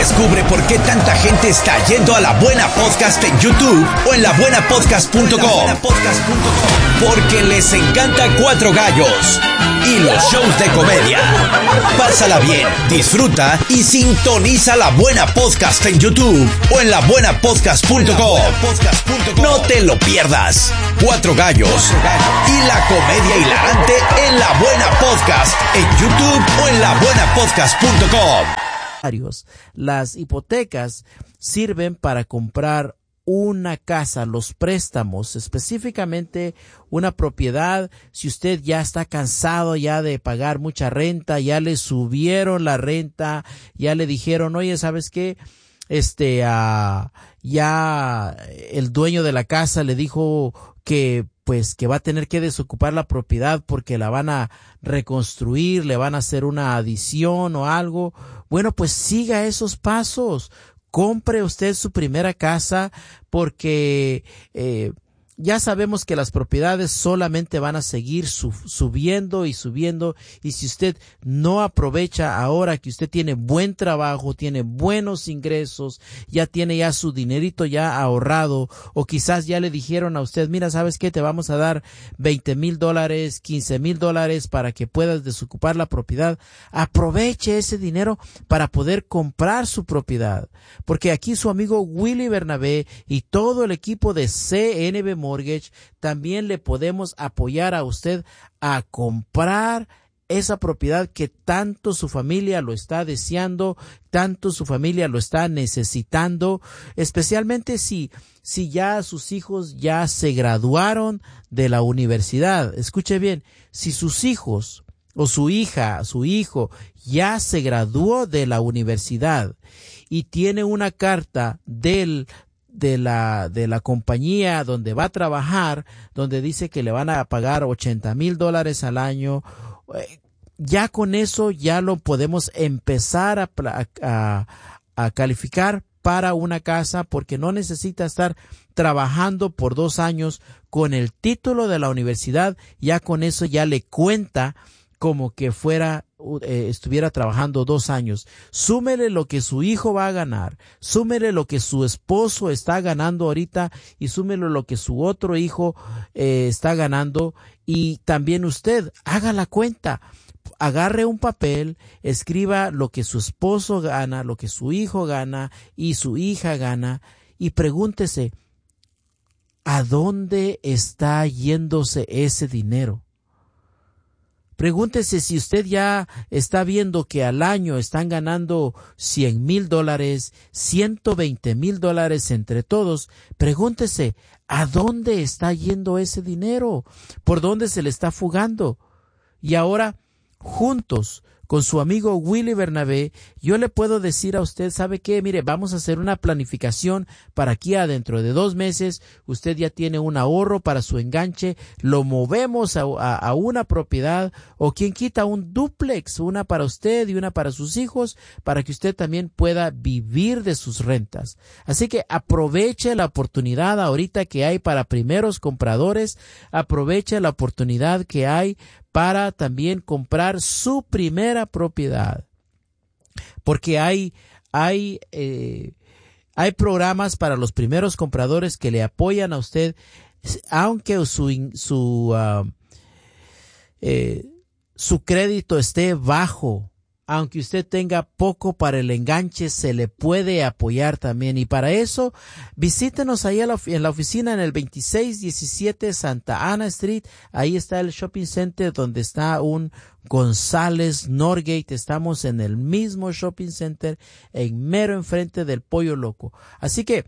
Descubre por qué tanta gente está yendo a La Buena Podcast en YouTube o en labuenapodcast.com. Porque les encanta Cuatro Gallos y los shows de comedia. Pásala bien, disfruta y sintoniza La Buena Podcast en YouTube o en labuenapodcast.com. No te lo pierdas. Cuatro Gallos y la comedia hilarante en La Buena Podcast en YouTube o en labuenapodcast.com. Las hipotecas sirven para comprar una casa, los préstamos, específicamente una propiedad. Si usted ya está cansado ya de pagar mucha renta, ya le subieron la renta, ya le dijeron, oye, ¿sabes qué? Ya el dueño de la casa le dijo que que va a tener que desocupar la propiedad porque la van a reconstruir, le van a hacer una adición o algo. Bueno, pues siga esos pasos. Compre usted su primera casa porque ya sabemos que las propiedades solamente van a seguir subiendo y subiendo, y si usted no aprovecha ahora que usted tiene buen trabajo, tiene buenos ingresos, ya tiene ya su dinerito ya ahorrado, o quizás ya le dijeron a usted, mira, ¿sabes qué? Te vamos a dar $20,000, $15,000 para que puedas desocupar la propiedad. Aproveche ese dinero para poder comprar su propiedad, porque aquí su amigo Willy Bernabé y todo el equipo de CNB Mortgage también le podemos apoyar a usted a comprar esa propiedad que tanto su familia lo está deseando, tanto su familia lo está necesitando, especialmente si ya sus hijos ya se graduaron de la universidad. Escuche bien, si sus hijos o su hija, su hijo ya se graduó de la universidad y tiene una carta de la compañía donde va a trabajar, donde dice que le van a pagar $80,000 al año, ya con eso ya lo podemos empezar a calificar para una casa, porque no necesita estar trabajando por 2 años con el título de la universidad. Ya con eso ya le cuenta como que estuviera trabajando 2 años. Súmele lo que su hijo va a ganar, súmele lo que su esposo está ganando ahorita y súmele lo que su otro hijo está ganando, y también usted haga la cuenta. Agarre un papel, escriba lo que su esposo gana, lo que su hijo gana y su hija gana, y pregúntese, ¿a dónde está yéndose ese dinero? Pregúntese si usted ya está viendo que al año están ganando $100,000, $120,000 entre todos. Pregúntese, ¿a dónde está yendo ese dinero? ¿Por dónde se le está fugando? Y ahora, juntos con su amigo Willy Bernabé, yo le puedo decir a usted, ¿sabe qué? Mire, vamos a hacer una planificación para aquí adentro de 2 meses. Usted ya tiene un ahorro para su enganche, lo movemos a una propiedad, o quien quita un dúplex, una para usted y una para sus hijos, para que usted también pueda vivir de sus rentas. Así que aproveche la oportunidad ahorita que hay para primeros compradores, aproveche la oportunidad que hay para también comprar su primera propiedad, porque hay programas para los primeros compradores que le apoyan a usted, aunque su crédito esté bajo. Aunque usted tenga poco para el enganche, se le puede apoyar también. Y para eso, visítenos ahí en la oficina en el 2617 Santa Ana Street. Ahí está el shopping center donde está un González Norgate. Estamos en el mismo shopping center, mero enfrente del Pollo Loco. Así que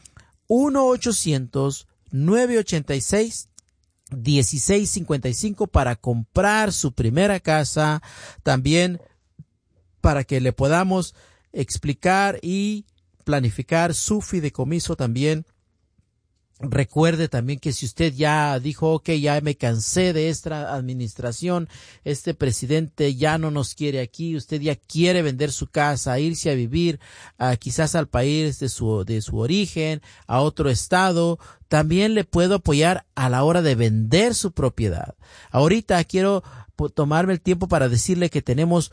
1-800-986-1655 para comprar su primera casa. También para que le podamos explicar y planificar su fideicomiso también. Recuerde también que si usted ya dijo, ok, ya me cansé de esta administración, este presidente ya no nos quiere aquí, usted ya quiere vender su casa, irse a vivir quizás al país de su origen, a otro estado, también le puedo apoyar a la hora de vender su propiedad. Ahorita quiero tomarme el tiempo para decirle que tenemos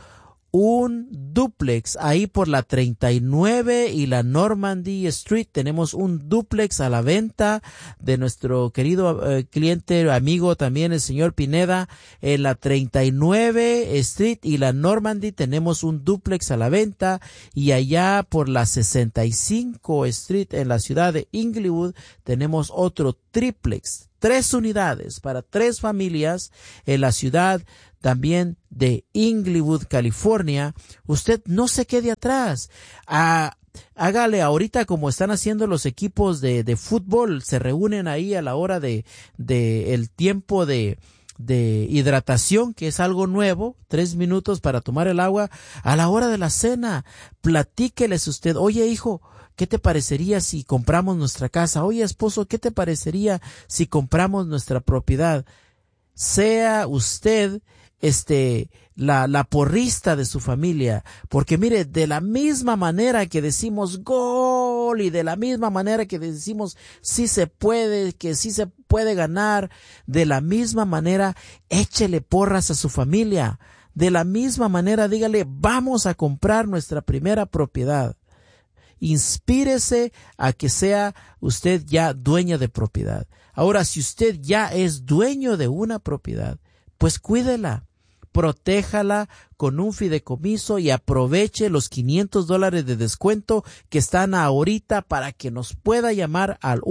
un dúplex ahí por la 39 y la Normandy Street. Tenemos un dúplex a la venta de nuestro querido cliente, amigo también, el señor Pineda. En la 39 Street y la Normandy tenemos un dúplex a la venta, y allá por la 65 Street en la ciudad de Inglewood tenemos otro triplex, 3 unidades para 3 familias en la ciudad también de Inglewood, California. Usted no se quede atrás. Hágale ahorita como están haciendo los equipos de fútbol. Se reúnen ahí a la hora de el tiempo de hidratación, que es algo nuevo, 3 minutos para tomar el agua. A la hora de la cena, platíqueles usted: oye, hijo, ¿qué te parecería si compramos nuestra casa? Oye, esposo, ¿qué te parecería si compramos nuestra propiedad? Sea usted la porrista de su familia, porque mire, de la misma manera que decimos gol, y de la misma manera que decimos sí se puede, que sí se puede ganar, de la misma manera échele porras a su familia. De la misma manera dígale: vamos a comprar nuestra primera propiedad. Inspírese a que sea usted ya dueña de propiedad. Ahora, si usted ya es dueño de una propiedad, pues cuídela, protéjala con un fideicomiso y aproveche los $500 de descuento que están ahorita para que nos pueda llamar al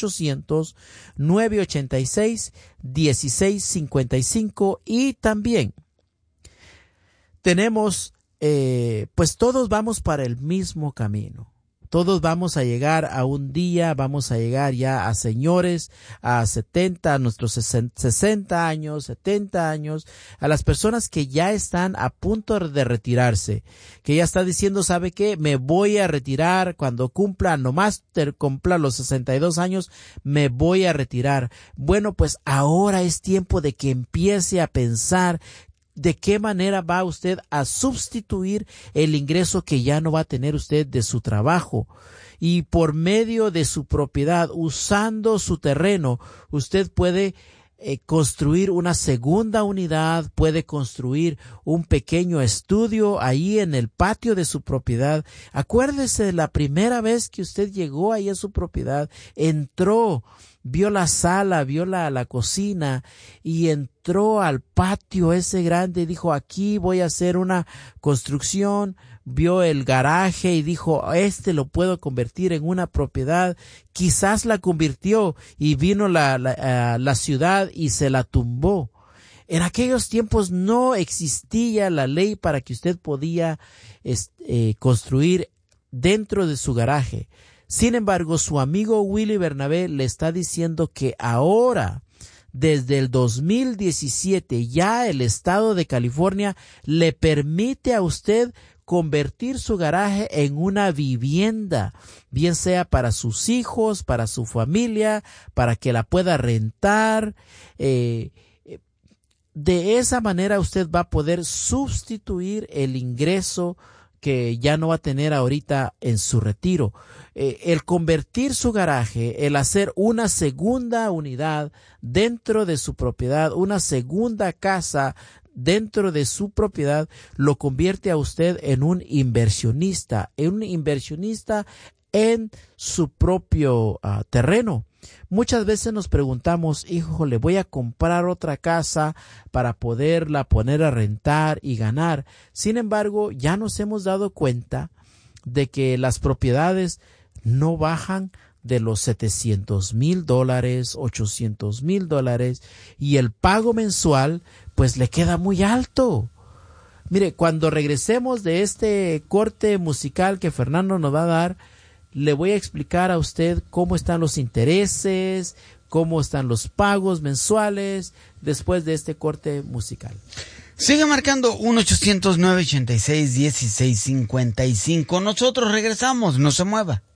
1-800-986-1655. Y también tenemos, pues todos vamos para el mismo camino. Todos vamos a llegar a un día, vamos a llegar ya a señores, a 70, a nuestros 60 años, 70 años, a las personas que ya están a punto de retirarse, que ya está diciendo: ¿sabe qué? Me voy a retirar cuando cumpla los 62 años, me voy a retirar. Bueno, pues ahora es tiempo de que empiece a pensar de qué manera va usted a sustituir el ingreso que ya no va a tener usted de su trabajo. Y por medio de su propiedad, usando su terreno, usted puede construir una segunda unidad, puede construir un pequeño estudio ahí en el patio de su propiedad. Acuérdese, la primera vez que usted llegó ahí a su propiedad, entró, vio la sala, vio la cocina, y entró al patio ese grande y dijo: aquí voy a hacer una construcción. Vio el garaje y dijo: lo puedo convertir en una propiedad. Quizás la convirtió y vino la ciudad y se la tumbó. En aquellos tiempos no existía la ley para que usted podía construir dentro de su garaje. Sin embargo, su amigo Willy Bernabé le está diciendo que ahora, desde el 2017, ya el estado de California le permite a usted convertir su garaje en una vivienda, bien sea para sus hijos, para su familia, para que la pueda rentar. De esa manera usted va a poder sustituir el ingreso que ya no va a tener ahorita en su retiro. El convertir su garaje, el hacer una segunda unidad dentro de su propiedad, una segunda casa dentro de su propiedad, lo convierte a usted en un inversionista en su propio terreno. Muchas veces nos preguntamos: híjole, voy a comprar otra casa para poderla poner a rentar y ganar. Sin embargo, ya nos hemos dado cuenta de que las propiedades no bajan de los $700,000, $800,000, y el pago mensual pues le queda muy alto. Mire, cuando regresemos de este corte musical que Fernando nos va a dar, le voy a explicar a usted cómo están los intereses, cómo están los pagos mensuales después de este corte musical. Sigue marcando 1-800-986-1655. Nosotros regresamos, no se mueva.